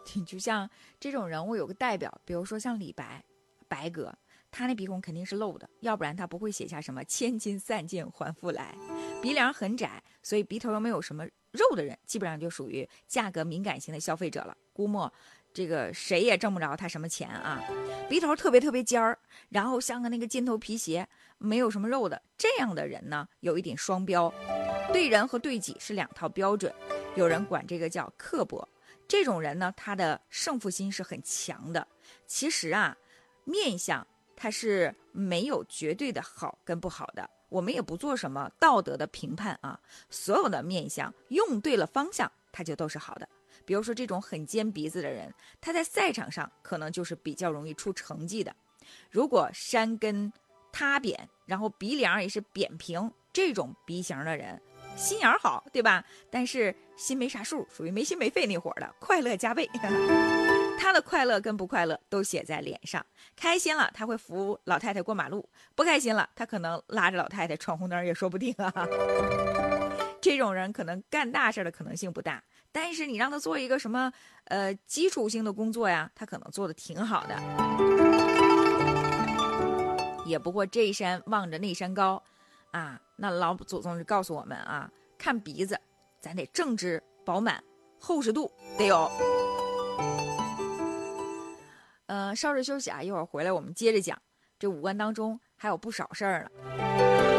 你就像这种人物有个代表，比如说像李白，白鸽，他那鼻孔肯定是漏的，要不然他不会写下什么千金散尽还复来。鼻梁很窄，所以鼻头又没有什么肉的人，基本上就属于价格敏感型的消费者了。估摸这个谁也挣不着他什么钱啊。鼻头特别尖儿，然后像个那个尖头皮鞋，没有什么肉的，这样的人呢，有一点双标，对人和对己是两套标准。有人管这个叫刻薄。这种人呢，他的胜负心是很强的。其实啊，面相它是没有绝对的好跟不好的，我们也不做什么道德的评判啊。所有的面相用对了方向，它就都是好的。比如说这种很尖鼻子的人，他在赛场上可能就是比较容易出成绩的。如果山根塌扁，然后鼻梁也是扁平，这种鼻型的人心眼好，对吧？但是心没啥数，属于没心没肺那伙的，快乐加倍。他的快乐跟不快乐都写在脸上，开心了他会扶老太太过马路，不开心了他可能拉着老太太闯红灯也说不定啊。这种人可能干大事的可能性不大，但是你让他做一个什么基础性的工作呀，他可能做的挺好的。也不过这一山望着那山高啊，那老祖宗就告诉我们啊，看鼻子咱得正直饱满，厚实度得有。稍事休息啊，一会儿回来我们接着讲。这五官当中还有不少事儿呢。